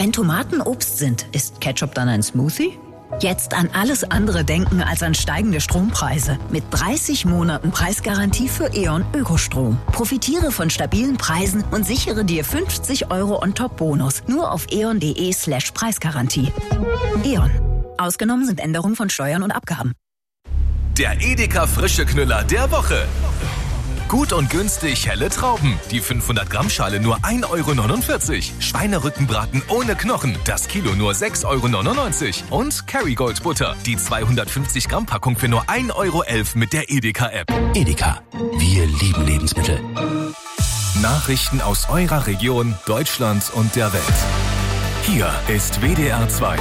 Wenn Tomaten Obst sind, ist Ketchup dann ein Smoothie? Jetzt an alles andere denken als an steigende Strompreise. Mit 30 Monaten Preisgarantie für E.ON Ökostrom. Profitiere von stabilen Preisen und sichere dir 50 € on-top-Bonus. Nur auf eon.de/Preisgarantie. E.ON. Ausgenommen sind Änderungen von Steuern und Abgaben. Der Edeka Frische Knüller der Woche. Gut und günstig helle Trauben. Die 500-Gramm-Schale nur 1,49 €. Schweinerückenbraten ohne Knochen. Das Kilo nur 6,99 €. Und Kerrygold Butter. Die 250-Gramm-Packung für nur 1,11 € mit der Edeka-App. Edeka. Wir lieben Lebensmittel. Nachrichten aus eurer Region, Deutschland und der Welt. Hier ist WDR 2.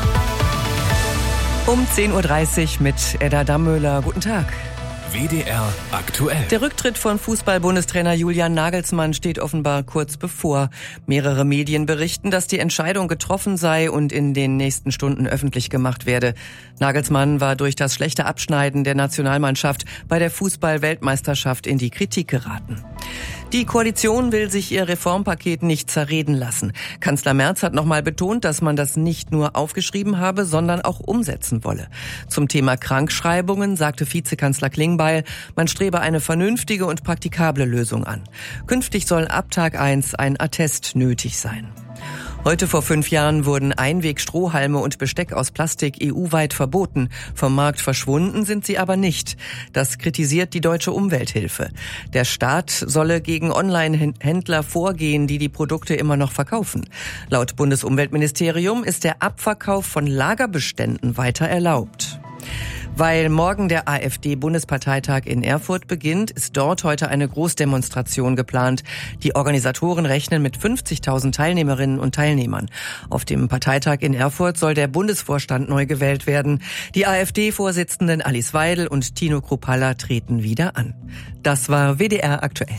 Um 10:30 Uhr mit Edda Dammöhler. Guten Tag. WDR aktuell. Der Rücktritt von Fußball-Bundestrainer Julian Nagelsmann steht offenbar kurz bevor. Mehrere Medien berichten, dass die Entscheidung getroffen sei und in den nächsten Stunden öffentlich gemacht werde. Nagelsmann war durch das schlechte Abschneiden der Nationalmannschaft bei der Fußball-Weltmeisterschaft in die Kritik geraten. Die Koalition will sich ihr Reformpaket nicht zerreden lassen. Kanzler Merz hat nochmal betont, dass man das nicht nur aufgeschrieben habe, sondern auch umsetzen wolle. Zum Thema Krankschreibungen sagte Vizekanzler Klingbeil, man strebe eine vernünftige und praktikable Lösung an. Künftig soll ab Tag 1 ein Attest nötig sein. Heute vor 5 Jahren wurden Einwegstrohhalme und Besteck aus Plastik EU-weit verboten. Vom Markt verschwunden sind sie aber nicht. Das kritisiert die Deutsche Umwelthilfe. Der Staat solle gegen Online-Händler vorgehen, die Produkte immer noch verkaufen. Laut Bundesumweltministerium ist der Abverkauf von Lagerbeständen weiter erlaubt. Weil morgen der AfD-Bundesparteitag in Erfurt beginnt, ist dort heute eine Großdemonstration geplant. Die Organisatoren rechnen mit 50.000 Teilnehmerinnen und Teilnehmern. Auf dem Parteitag in Erfurt soll der Bundesvorstand neu gewählt werden. Die AfD-Vorsitzenden Alice Weidel und Tino Kruppalla treten wieder an. Das war WDR aktuell.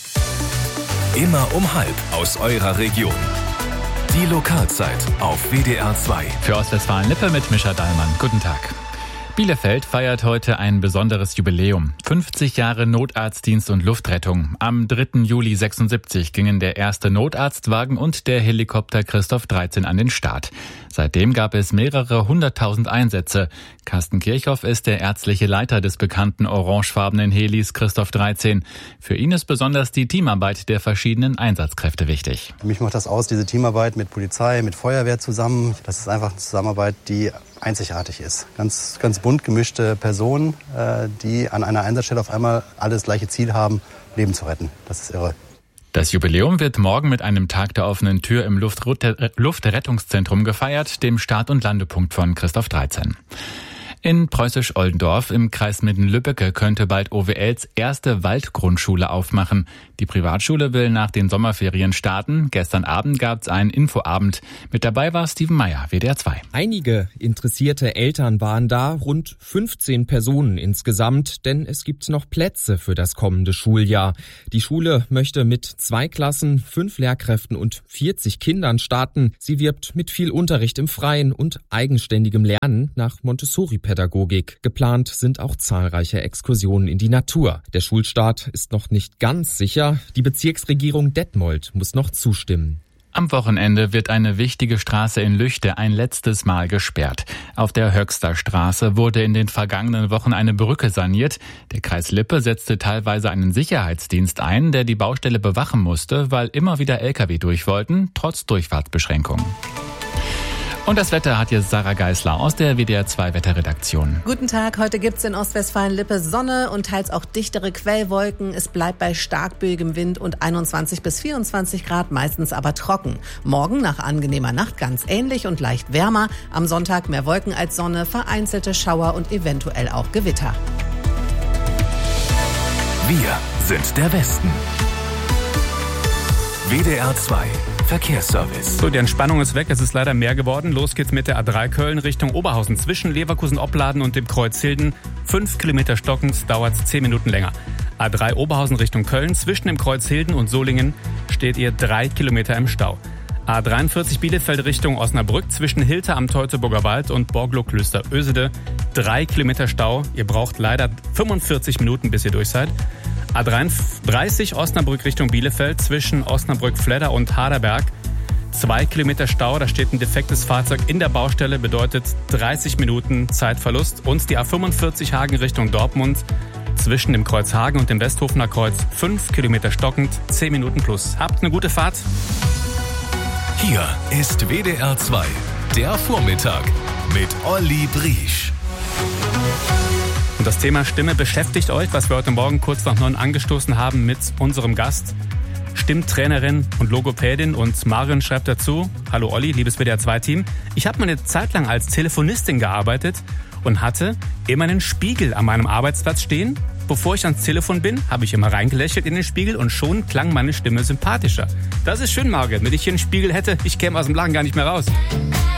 Immer um 12:30 aus eurer Region. Die Lokalzeit auf WDR 2. Für Ostwestfalen-Lippe mit Mischa Dallmann. Guten Tag. Bielefeld feiert heute ein besonderes Jubiläum. 50 Jahre Notarztdienst und Luftrettung. Am 3. Juli 1976 gingen der erste Notarztwagen und der Helikopter Christoph 13 an den Start. Seitdem gab es mehrere 100.000 Einsätze. Carsten Kirchhoff ist der ärztliche Leiter des bekannten orangefarbenen Helis Christoph 13. Für ihn ist besonders die Teamarbeit der verschiedenen Einsatzkräfte wichtig. Für mich macht das aus, diese Teamarbeit mit Polizei, mit Feuerwehr zusammen. Das ist einfach eine Zusammenarbeit, die einzigartig ist. Ganz bunt gemischte Personen, die an einer Einsatzstelle auf einmal alle das gleiche Ziel haben, Leben zu retten. Das ist irre. Das Jubiläum wird morgen mit einem Tag der offenen Tür im Luftrettungszentrum gefeiert, dem Start- und Landepunkt von Christoph 13. In Preußisch-Oldendorf im Kreis Minden-Lübbecke könnte bald OWLs erste Waldgrundschule aufmachen. Die Privatschule will nach den Sommerferien starten. Gestern Abend gab es einen Infoabend. Mit dabei war Steven Meyer, WDR 2. Einige interessierte Eltern waren da, rund 15 Personen insgesamt, denn es gibt noch Plätze für das kommende Schuljahr. Die Schule möchte mit 2 Klassen, 5 Lehrkräften und 40 Kindern starten. Sie wirbt mit viel Unterricht im Freien und eigenständigem Lernen nach Montessori-Pädagogik. Geplant sind auch zahlreiche Exkursionen in die Natur. Der Schulstart ist noch nicht ganz sicher. Die Bezirksregierung Detmold muss noch zustimmen. Am Wochenende wird eine wichtige Straße in Lüchte ein letztes Mal gesperrt. Auf der Höxter Straße wurde in den vergangenen Wochen eine Brücke saniert. Der Kreis Lippe setzte teilweise einen Sicherheitsdienst ein, der die Baustelle bewachen musste, weil immer wieder Lkw durch wollten, trotz Durchfahrtsbeschränkungen. Und das Wetter hat jetzt Sarah Geisler aus der WDR 2 Wetterredaktion. Guten Tag, heute gibt's in Ostwestfalen-Lippe Sonne und teils auch dichtere Quellwolken. Es bleibt bei starkböigem Wind und 21 bis 24 Grad, meistens aber trocken. Morgen nach angenehmer Nacht ganz ähnlich und leicht wärmer. Am Sonntag mehr Wolken als Sonne, vereinzelte Schauer und eventuell auch Gewitter. Wir sind der Westen. WDR 2 Verkehrsservice. So, die Entspannung ist weg, es ist leider mehr geworden. Los geht's mit der A3 Köln Richtung Oberhausen. Zwischen Leverkusen-Opladen und dem Kreuz Hilden. 5 Kilometer stockend, dauert 10 Minuten länger. A3 Oberhausen Richtung Köln. Zwischen dem Kreuz Hilden und Solingen steht ihr 3 Kilometer im Stau. A43 Bielefeld Richtung Osnabrück. Zwischen Hilter am Teutoburger Wald und Borglo-Klöster-Ösede. 3 Kilometer Stau. Ihr braucht leider 45 Minuten, bis ihr durch seid. A33 Osnabrück Richtung Bielefeld zwischen Osnabrück-Fledder und Harderberg 2 Kilometer Stau, da steht ein defektes Fahrzeug in der Baustelle, bedeutet 30 Minuten Zeitverlust. Und die A45 Hagen Richtung Dortmund, zwischen dem Kreuz Hagen und dem Westhofener Kreuz 5 Kilometer stockend, 10 Minuten plus. Habt eine gute Fahrt. Hier ist WDR 2, der Vormittag mit Olli Briesch. Und das Thema Stimme beschäftigt euch, was wir heute Morgen kurz nach 9 angestoßen haben mit unserem Gast, Stimmtrainerin und Logopädin. Und Marion schreibt dazu: Hallo Olli, liebes WDR 2-Team. Ich habe mal eine Zeit lang als Telefonistin gearbeitet und hatte immer einen Spiegel an meinem Arbeitsplatz stehen. Bevor ich ans Telefon bin, habe ich immer reingelächelt in den Spiegel und schon klang meine Stimme sympathischer. Das ist schön, Margit. Wenn ich hier einen Spiegel hätte, ich käme aus dem Lachen gar nicht mehr raus.